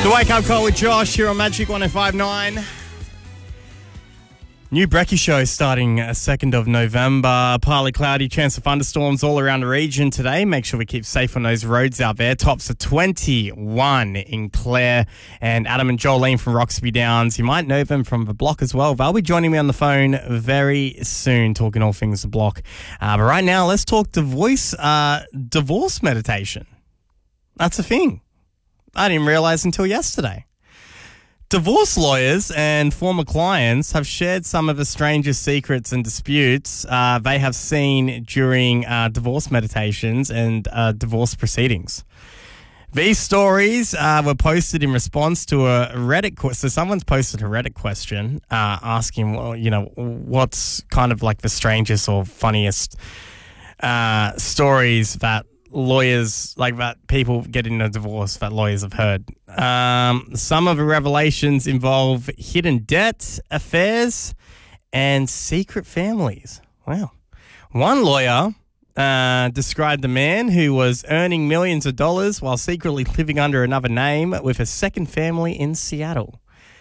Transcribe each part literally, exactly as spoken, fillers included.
The Wake Up Call with Josh here on Magic one oh five point nine. New Brekkie show starting second of November. Partly cloudy, chance of thunderstorms all around the region today. Make sure we keep safe on those roads out there. Tops are twenty-one in Clare. And Adam and Jolene from Roxby Downs. You might know them from the block as well. They'll be joining me on the phone very soon, talking all things the block. Uh, but right now, let's talk divorce, uh, divorce meditation. That's a thing. I didn't realise until yesterday. Divorce lawyers and former clients have shared some of the strangest secrets and disputes uh, they have seen during uh, divorce meditations and uh, divorce proceedings. These stories uh, were posted in response to a Reddit question. So someone's posted a Reddit question uh, asking, well, you know, what's kind of like the strangest or funniest uh, stories that lawyers, like that people getting a divorce that lawyers have heard. Um, some of the revelations involve hidden debt, affairs, and secret families. Wow. One lawyer uh, described a man who was earning millions of dollars while secretly living under another name with a second family in Seattle.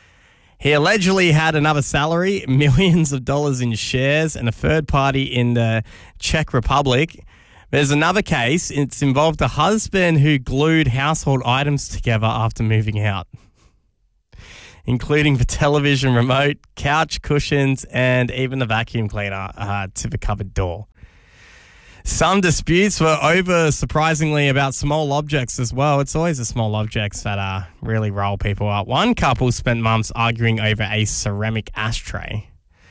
He allegedly had another salary, millions of dollars in shares, and a third party in the Czech Republic. There's another case. It's involved a husband who glued household items together after moving out, including the television remote, couch cushions, and even the vacuum cleaner uh, to the cupboard door. Some disputes were over, surprisingly, about small objects as well. It's always the small objects that uh, really roll people up. One couple spent months arguing over a ceramic ashtray.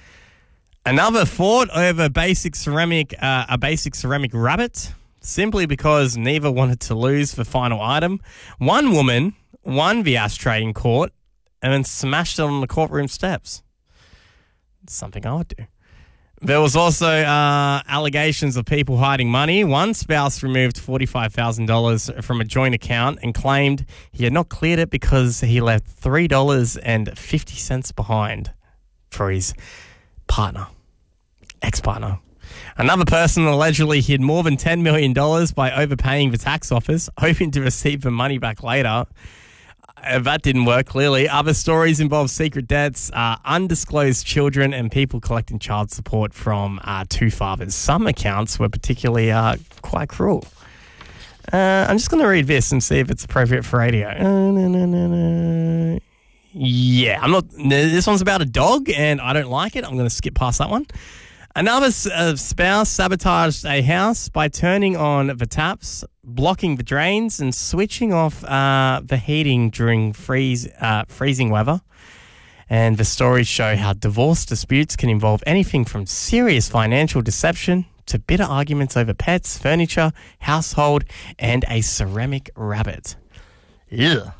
Another fought over basic ceramic, uh, a basic ceramic rabbit, simply because neither wanted to lose the final item. One woman won the ashtray in court and then smashed it on the courtroom steps. It's something I would do. There was also uh, allegations of people hiding money. One spouse removed forty-five thousand dollars from a joint account and claimed he had not cleared it because he left three dollars and fifty cents behind for his partner, ex-partner. Another person allegedly hid more than ten million dollars by overpaying the tax office, hoping to receive the money back later. Uh, that didn't work, clearly. Other stories involve secret debts, uh, undisclosed children, and people collecting child support from uh, two fathers. Some accounts were particularly uh, quite cruel. Uh, I'm just going to read this and see if it's appropriate for radio. Uh, no, no, no, no. Yeah, I'm not. This one's about a dog, and I don't like it. I'm going to skip past that one. Another uh, spouse sabotaged a house by turning on the taps, blocking the drains, and switching off uh, the heating during freeze uh, freezing weather. And the stories show how divorce disputes can involve anything from serious financial deception to bitter arguments over pets, furniture, household, and a ceramic rabbit. Yeah.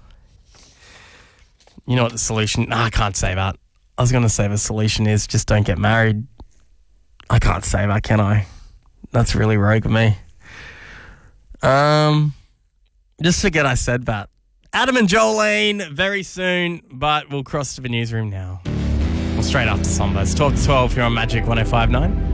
You know what the solution... No, I can't say that. I was going to say the solution is just don't get married. I can't say that, can I? That's really rogue of me. Um, just forget I said that. Adam and Jolene very soon, but we'll cross to the newsroom now. Well, straight after Sombas. twelve to twelve here on Magic one oh five point nine.